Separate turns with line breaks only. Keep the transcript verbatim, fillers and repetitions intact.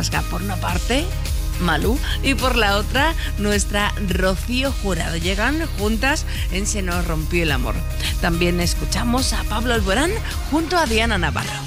Marlasca. Por una parte, Malú, y por la otra, nuestra Rocío Jurado. Llegan juntas en Se nos rompió el amor. También escuchamos a Pablo Alborán junto a Diana Navarro.